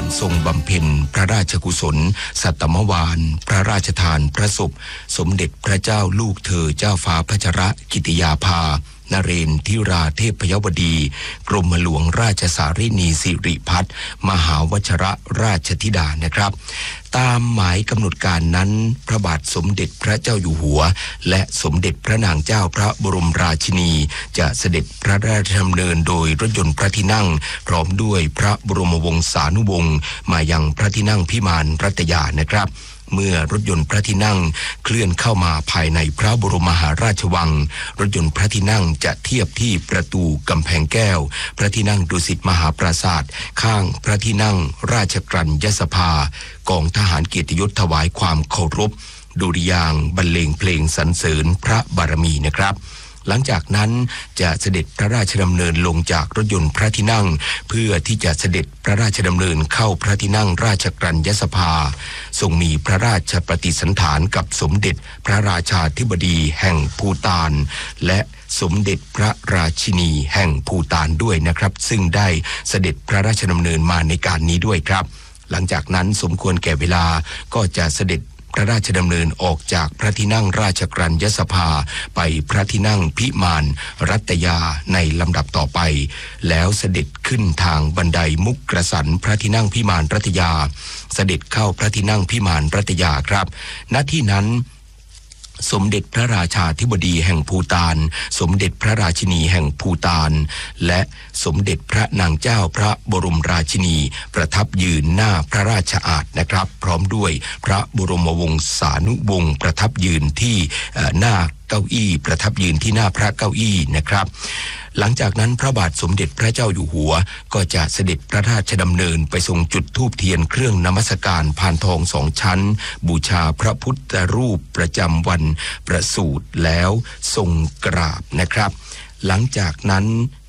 ทรงบำเพ็ญพระราชกุศลสัตตมวานพระราชทานพระศพสมเด็จพระเจ้าลูกเธอเจ้าฟ้าพัชรกิติยาภานเรนทิราเทพยวดีกรมหลวงราชสารินีสิริพัฒน์มหาวชรราชธิดานะครับตามหมายกำหนดการนั้นพระบาทสมเด็จพระเจ้าอยู่หัวและสมเด็จพระนางเจ้าพระบรมราชินีจะเสด็จพระราชดำเนินโดยรถยนต์พระที่นั่งพร้อมด้วยพระบรมวงศานุวงศ์มายังพระที่นั่งพิมานรัตยานะครับเมื่อรถยนต์พระที่นั่งเคลื่อนเข้ามาภายในพระบรมมหาราชวังรถยนต์พระที่นั่งจะเทียบที่ประตูกำแพงแก้วพระที่นั่งดุสิตมหาปราสาทข้างพระที่นั่งราชกรัญญสภากองทหารเกียรติยศถวายความเคารพดุริยางค์บรรเลงเพลงสรรเสริญพระบารมีนะครับหลังจากนั้นจะเสด็จพระราชดำเนินลงจากรถยนต์พระที่นั่งเพื่อที่จะเสด็จพระราชดำเนินเข้าพระที่นั่งราชกรัญญสภาทรงมีพระราชปฏิสันถานกับสมเด็จพระราชาธิบดีแห่งภูฏานและสมเด็จพระราชินีแห่งภูฏานด้วยนะครับซึ่งได้เสด็จพระราชดำเนินมาในการนี้ด้วยครับหลังจากนั้นสมควรแก่เวลาก็จะเสด็จพระราชดำเนินออกจากพระที่นั่งราชกรัญญสภาไปพระที่นั่งพิมานรัตยาในลำดับต่อไปแล้วเสด็จขึ้นทางบันไดมุกกระสันพระที่นั่งพิมานรัตยาเสด็จเข้าพระที่นั่งพิมานรัตยาครับณที่นั้นสมเด็จพระราชาธิบดีแห่งภูฏานสมเด็จพระราชินีแห่งภูฏานและสมเด็จพระนางเจ้าพระบรมราชินีประทับยืนหน้าพระราชอาณนะครับพร้อมด้วยพระบรมวงศานุวงศ์ประทับยืนที่หน้าเก้าอี้ประทับยืนที่หน้าพระเก้าอี้นะครับหลังจากนั้นพระบาทสมเด็จพระเจ้าอยู่หัวก็จะเสด็จพระราชดำเนินไปทรงจุดธูปเทียนเครื่องนมัสการพานทอง2 ชั้นบูชาพระพุทธรูปประจำวันประสูติแล้วทรงกราบนะครับหลังจากนั้น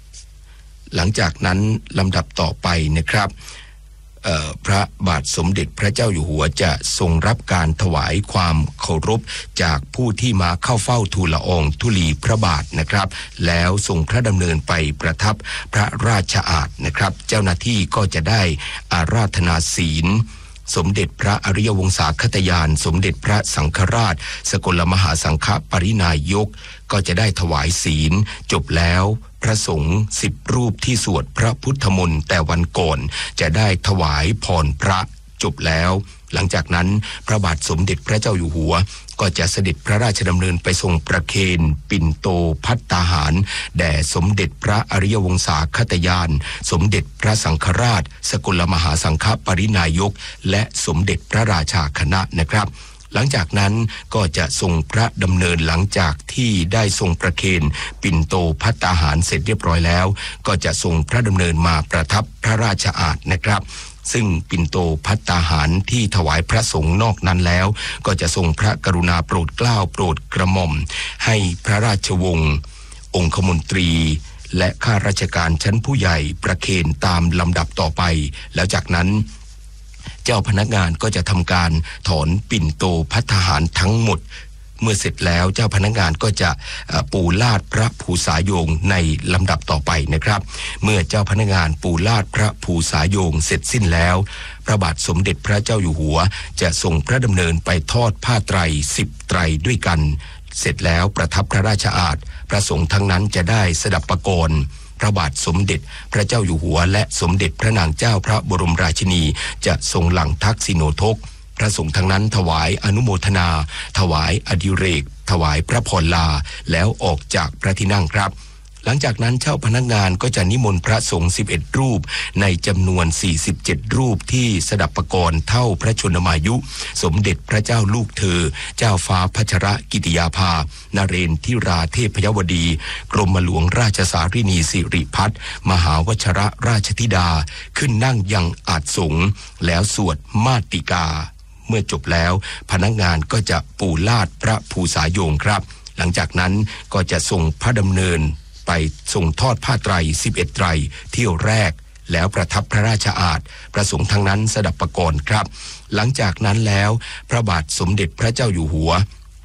ลำดับต่อไปนะครับพระบาทสมเด็จพระเจ้าอยู่หัวจะทรงรับการถวายความเคารพจากผู้ที่มาเข้าเฝ้าทูลละอองธุลีพระบาทนะครับแล้วทรงพระดำเนินไปประทับพระราชอาณนะครับเจ้าหน้าที่ก็จะได้อาราธนาศีลสมเด็จพระอริยวงศาคตยานสมเด็จพระสังฆราชสกลมหาสังฆปรินายกก็จะได้ถวายศีลจบแล้วพระสงฆ์10 รูปที่สวดพระพุทธมนต์แต่วันก่อนจะได้ถวายพรพระจบแล้วหลังจากนั้นพระบาทสมเด็จพระเจ้าอยู่หัวก็จะเสด็จพระราชดำเนินไปทรงประเคนปิ่นโตภัตตาหารแด่สมเด็จพระอริยวงศาคตยานสมเด็จพระสังฆราชสกลมหาสังฆปรินายกและสมเด็จพระราชาคณะนะครับหลังจากนั้นก็จะทรงพระดำเนินหลังจากที่ได้ทรงประเคนปิ่นโตภัตตาหารเสร็จเรียบร้อยแล้วก็จะทรงพระดำเนินมาประทับพระราชอาณนะครับซึ่งปิ่นโตภัตตาหารที่ถวายพระสงฆ์นอกนั้นแล้วก็จะทรงพระกรุณาโปรดเกล้าโปรดกระหม่อมให้พระราชวงศ์องคมนตรีและข้าราชการชั้นผู้ใหญ่ประเคนตามลำดับต่อไปแล้วจากนั้นเจ้าพนักงานก็จะทำการถอนปิ่นโตภัตตาหารทั้งหมดเมื่อเสร็จแล้วเจ้าพนักงานก็จะปูลาดพระภูษาโยงในลำดับต่อไปนะครับเมื่อเจ้าพนักงานปูลาดพระภูษาโยงเสร็จสิ้นแล้วพระบาทสมเด็จพระเจ้าอยู่หัวจะทรงพระดำเนินไปทอดผ้าไตร10 ไตรด้วยกันเสร็จแล้วประทับพระราชอาณพระสงฆ์ทั้งนั้นจะได้สดับประกรณ์พระบาทสมเด็จพระเจ้าอยู่หัวและสมเด็จพระนางเจ้าพระบรมราชินีจะทรงหลั่งทักษิโนทกพระสงฆ์ทั้งนั้นถวายอนุโมทนาถวายอดิเรกถวายพระพรลาแล้วออกจากพระที่นั่งครับหลังจากนั้นเจ้าพนักงานก็จะนิมนต์พระสงฆ์11 รูปในจำนวน47 รูปที่สดับประกรณ์เท่าพระชนมายุสมเด็จพระเจ้าลูกเธอเจ้าฟ้าพัชรกิติยาภานเรนทิราเทพยวดีกรมหลวงราชสารินีสิริพัฒน์มหาวชรราชธิดาขึ้นนั่งยังอาสงฆ์แล้วสวดมาติกาเมื่อจบแล้วพนักงานก็จะปูลาดพระภูษาโยงครับหลังจากนั้นก็จะทรงพระดำเนินไปทรงทอดผ้าไตร11 ไตรเที่ยวแรกแล้วประทับพระราชอาณพระสงฆ์ทั้งนั้นสดับประกรณ์ครับหลังจากนั้นแล้วพระบาทสมเด็จพระเจ้าอยู่หัว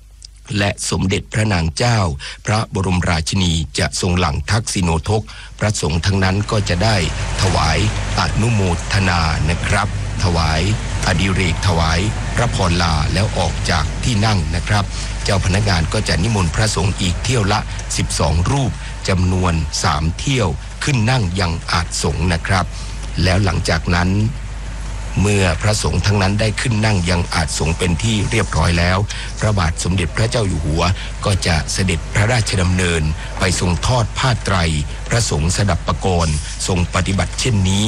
และสมเด็จพระนางเจ้าพระบรมราชินีจะทรงหลั่งทักษิโนทกพระสงฆ์ทั้งนั้นก็จะได้ถวายอนุโมทนานะครับถวายอดิเรกถวายพระพรลาแล้วออกจากที่นั่งนะครับเจ้าพนักงานก็จะนิมนต์พระสงฆ์อีกเที่ยวละ12รูปจำนวน3เที่ยวขึ้นนั่งยังอาสน์สงฆ์นะครับแล้วหลังจากนั้นเมื่อพระสงฆ์ทั้งนั้นได้ขึ้นนั่งยังอาสน์สงฆ์เป็นที่เรียบร้อยแล้วพระบาทสมเด็จพระเจ้าอยู่หัวก็จะเสด็จพระราชดำเนินไปทรงทอดผ้าไตรพระสงฆ์สดับปกรณ์ทรงปฏิบัติเช่นนี้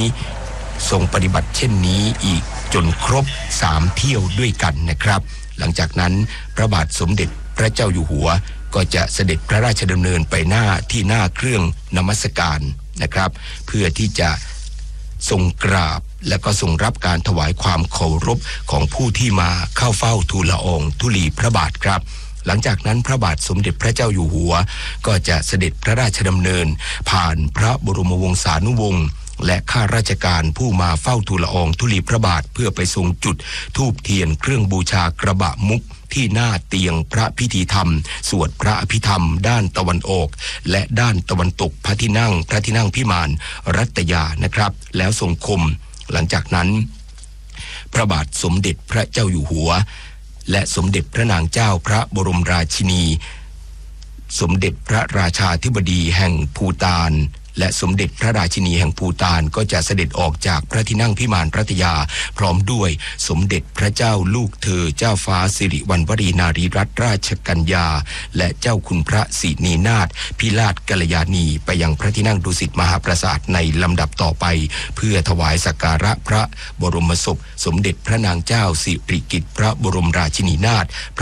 อีกจนครบ3เที่ยวด้วยกันนะครับหลังจากนั้นพระบาทสมเด็จพระเจ้าอยู่หัวก็จะเสด็จพระราชดำเนินไปหน้าเครื่องนมัสการนะครับเพื่อที่จะทรงกราบและก็ทรงรับการถวายความเคารพของผู้ที่มาเข้าเฝ้าทูลละอองธุลีพระบาทครับหลังจากนั้นพระบาทสมเด็จพระเจ้าอยู่หัวก็จะเสด็จพระราชดำเนินผ่านพระบรมวงศานุวงศ์และข้าราชการผู้มาเฝ้าทูลละอองธุลีพระบาทเพื่อไปทรงจุดธูปเทียนเครื่องบูชากระบะมุกที่หน้าเตียงพระพิธีธรรมสวดพระอภิธรรมด้านตะวันออกและด้านตะวันตกพระที่นั่งพิมานรัตยานะครับแล้วทรงคมหลังจากนั้นพระบาทสมเด็จพระเจ้าอยู่หัวและสมเด็จพระนางเจ้าพระบรมราชินีสมเด็จพระราชาธิบดีแห่งภูฏานและสมเด็จพระราชินีแห่งภูฏานก็จะเสด็จออกจากพระที่นั่งพิมานรัตยาพร้อมด้วยสมเด็จพระเจ้าลูกเธอเจ้าฟ้าสิริวัณวรีนารีรัตนราชกัญญาและเจ้าคุณพระศรีนีนาถพิราชกัลยาณีไปยังพระที่นั่งดุสิตมหาปราสาทในลำดับต่อไปเพื่อถวายสักการะพระบรมศพสมเด็จพระนางเจ้าสิริกิติ์พระบรมราชินีนาถพระ